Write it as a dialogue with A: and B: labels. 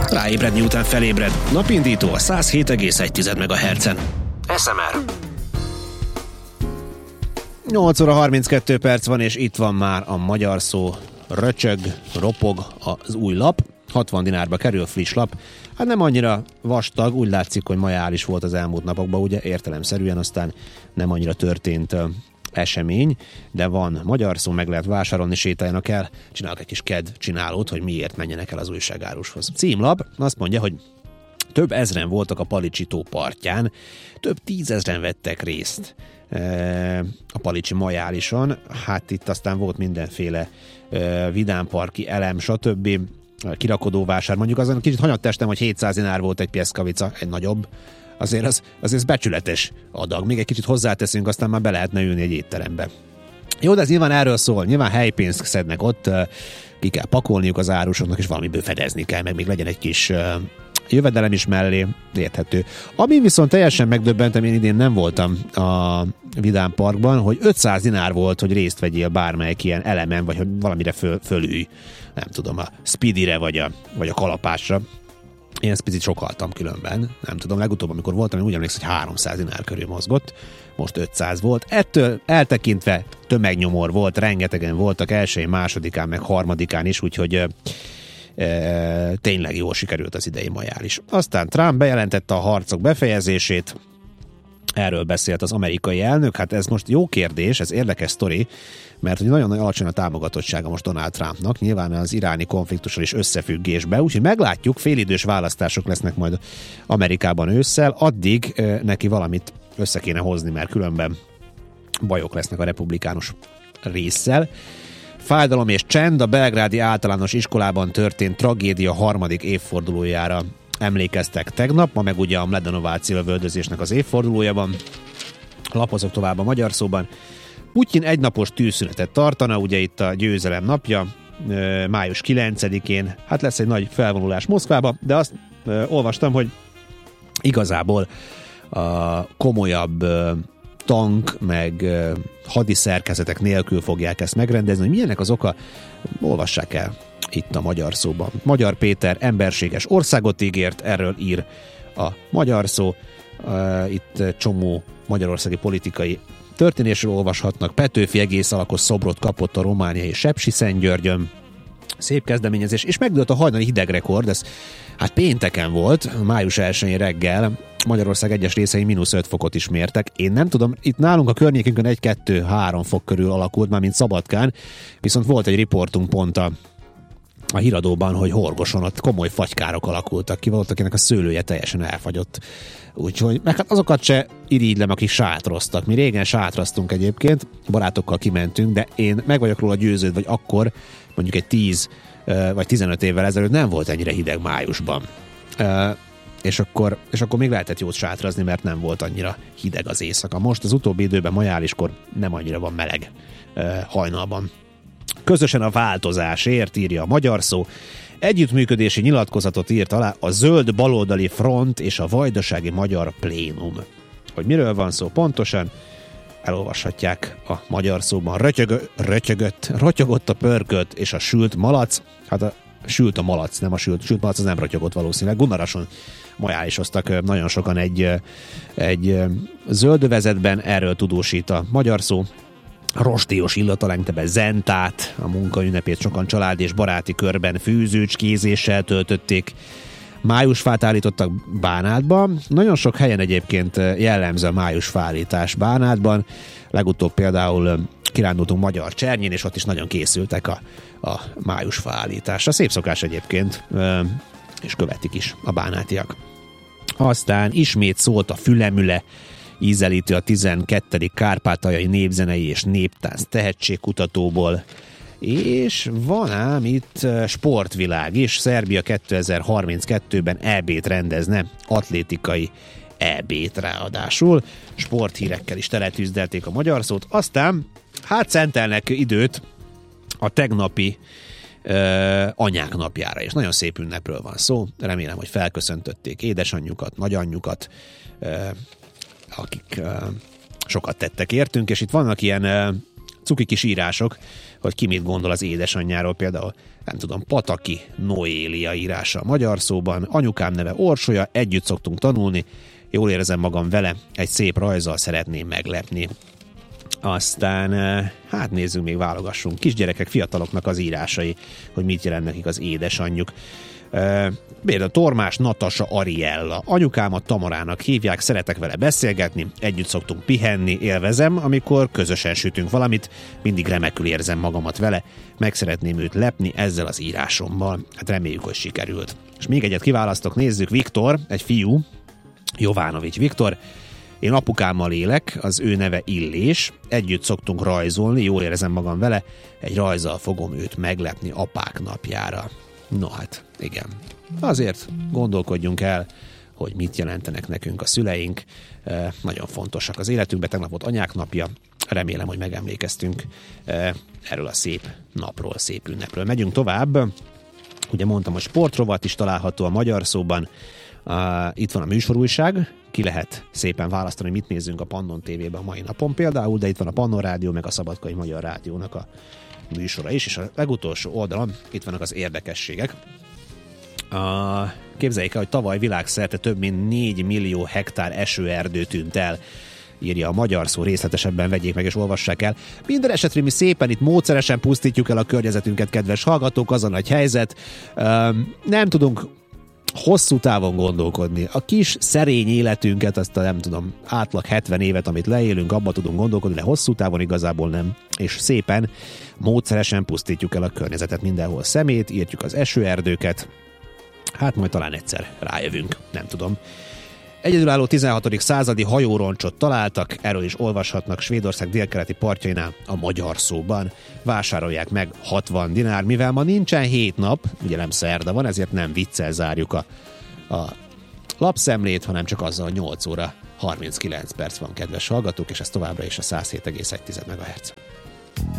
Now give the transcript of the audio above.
A: Ráébredni után felébred. Napindító a 107,1 MHz-en. SMR.
B: 8 óra 32 perc van, és itt van már a magyar szó. Röcsög, ropog az új lap. 60 dinárba kerül, friss lap. Hát nem annyira vastag, úgy látszik, hogy majális volt az elmúlt napokban, ugye értelemszerűen, aztán nem annyira történt esemény, de van magyar szó, meg lehet vásárolni, sétáljanak el, csinálok egy kis KED csinálót, hogy miért menjenek el az újságárushoz. Címlap azt mondja, hogy több ezren voltak a Palicsi tó partján, több 10 000 vettek részt a Palicsi majálison. Hát itt aztán volt mindenféle vidámparki elem, stb. Kirakodóvásár. Mondjuk azon kicsit hanyattestem, hogy 700 dinár volt egy pieszkavica, egy nagyobb. Azért ez becsületes adag. Még egy kicsit hozzáteszünk, aztán már be lehetne ülni egy étterembe. Jó, de ez nyilván erről szól. Nyilván helypénzt szednek ott, ki kell pakolniuk az árusoknak, és valamiből fedezni kell, meg még legyen egy kis jövedelem is mellé, érthető. Ami viszont teljesen megdöbbentem, én idén nem voltam a Vidám Parkban, hogy 500 dinár volt, hogy részt vegyél bármelyik ilyen elemen, vagy hogy valamire fölülj, nem tudom, a speedire, vagy a kalapásra. Én ezt picit sokaltam különben, nem tudom, legutóbb, amikor voltam, én úgy emlékszem, hogy 300 dinár körül mozgott, most 500 volt. Ettől eltekintve tömegnyomor volt, rengetegen voltak elsőjén, másodikán, meg harmadikán is, úgyhogy tényleg jól sikerült az idei majális. Aztán Trump bejelentette a harcok befejezését, erről beszélt az amerikai elnök, hát ez most jó kérdés, ez érdekes sztori, mert hogy nagyon alacsony a támogatottsága most Donald Trumpnak, nyilván az iráni konfliktussal is összefüggésbe, úgyhogy meglátjuk, félidős választások lesznek majd Amerikában ősszel, addig neki valamit össze kéne hozni, mert különben bajok lesznek a republikánus résszel. Fájdalom és csend, a belgrádi általános iskolában történt tragédia harmadik évfordulójára emlékeztek tegnap, ma meg ugye a Mladenováci lövöldözésnek az évfordulója van. Lapozok tovább a magyar szóban. Putyin egynapos tűzszünetet tartana, ugye itt a győzelem napja, május 9-én, hát lesz egy nagy felvonulás Moszkvába, de azt olvastam, hogy igazából a komolyabb tank, meg hadiszerkezetek nélkül fogják ezt megrendezni, hogy milyennek az oka, olvassák el itt a magyar szóban. Magyar Péter emberséges országot ígért, erről ír a magyar szó. Itt csomó magyarországi politikai történésről olvashatnak. Petőfi egész alakos szobrot kapott a romániai Sepsiszentgyörgyön. Szép kezdeményezés, és megdőlt a hajnali hidegrekord, ez hát pénteken volt, május 1-én reggel, Magyarország egyes részei -5 fokot is mértek. Én nem tudom, itt nálunk a környékünkön 1-2-3 fok körül alakult, már mint Szabadkán, viszont volt egy riportunk pont a híradóban, hogy Horgoson ott komoly fagykárok alakultak ki, volt, akinek a szőlője teljesen elfagyott. Úgyhogy, meg hát azokat se irigylem, akik sátroztak. Mi régen sátraztunk egyébként, barátokkal kimentünk, de én meg vagyok róla győződve, vagy akkor, mondjuk egy 10 vagy 15 évvel ezelőtt nem volt ennyire hideg májusban. És akkor még lehetett jót sátrazni, mert nem volt annyira hideg az éjszaka. Most az utóbbi időben majáliskor nem annyira van meleg hajnalban. Közösen a változásért, írja a magyar szó. Együttműködési nyilatkozatot írt alá a Zöld Baloldali Front és a Vajdasági Magyar Plénum. Hogy miről van szó pontosan, elolvashatják a magyar szóban. Rotyogott a pörkölt és a sült malac. Hát sült a malac, nem a sült malac, az nem rotyogott valószínűleg. Gunarason majálisoztak nagyon sokan egy zöldövezetben, erről tudósít a magyar szó. Rostélyos illata lengte be Zentát, a munkaünnepét sokan család és baráti körben fűzőcskézéssel töltötték. Májusfát állítottak Bánátban. Nagyon sok helyen egyébként jellemző a májusfállítás Bánátban. Legutóbb például kirándultunk Magyar Csernyén, és ott is nagyon készültek a májusfállításra. Szép szokás egyébként, és követik is a bánátiak. Aztán ismét szólt a Fülemüle, ízelítő a 12. Kárpátaljai Népzenei és Néptánc tehetségkutatóból. És van ám itt sportvilág is. Szerbia 2032-ben EB-t rendezne, atlétikai EB-t ráadásul. Sporthírekkel is teletűzdelték a magyar szót. Aztán hát szentelnek időt a tegnapi anyák napjára, és nagyon szép ünnepről van szó. Remélem, hogy felköszöntötték édesanyjukat, nagyanyjukat, akik sokat tettek értünk, és itt vannak ilyen cuki kis írások, hogy ki mit gondol az édesanyjáról. Például nem tudom, Pataki Noélia írása a magyar szóban, anyukám neve Orsolya, együtt szoktunk tanulni, jól érzem magam vele, egy szép rajzzal szeretném meglepni. Aztán, hát nézzünk, még válogassunk. Kisgyerekek, fiataloknak az írásai, hogy mit jelent nekik az édesanyjuk. Például Tormás Natasa Ariella. Anyukámat Tamarának hívják, szeretek vele beszélgetni, együtt szoktunk pihenni, élvezem, amikor közösen sütünk valamit, mindig remekül érzem magamat vele, meg szeretném őt lepni ezzel az írásommal. Hát reméljük, hogy sikerült. És még egyet kiválasztok, nézzük, Viktor, egy fiú, Jovánovics Viktor. Én apukámmal élek, az ő neve Illés, együtt szoktunk rajzolni, jól érzem magam vele, egy rajzzal fogom őt meglepni apák napjára. No hát, igen. Azért gondolkodjunk el, hogy mit jelentenek nekünk a szüleink. Nagyon fontosak az életünkben, tegnap volt anyák napja, remélem, hogy megemlékeztünk erről a szép napról, szép ünnepről. Megyünk tovább, ugye mondtam, hogy sportrovat is található a magyar szóban. Itt van a műsorújság, ki lehet szépen választani, hogy mit nézzünk a Pannon TV-ben a mai napon például, de itt van a Pannon Rádió, meg a Szabadkai Magyar Rádiónak a műsora is, és a legutolsó oldalon itt vannak az érdekességek. Képzeljék el, hogy tavaly világszerte több mint 4 millió hektár esőerdő tűnt el, írja a magyar szó, részletesebben vegyék meg és olvassák el. Minden esetre mi szépen itt módszeresen pusztítjuk el a környezetünket, kedves hallgatók, az a nagy helyzet. Nem tudunk hosszú távon gondolkodni. A kis szerény életünket, azt a nem tudom, átlag 70 évet, amit leélünk, abba tudunk gondolkodni, de hosszú távon igazából nem. És szépen, módszeresen pusztítjuk el a környezetet, mindenhol szemét, írtjuk az esőerdőket. Hát majd talán egyszer rájövünk, nem tudom. Egyedülálló 16. századi hajóroncsot találtak, erről is olvashatnak Svédország délkeleti partjainál a magyar szóban. Vásárolják meg 60 dinár, mivel ma nincsen 7 nap, ugye nem szerda van, ezért nem viccel zárjuk a lapszemlét, hanem csak azzal 8 óra 39 perc van, kedves hallgatók, és ez továbbra is a 107,1 MHz.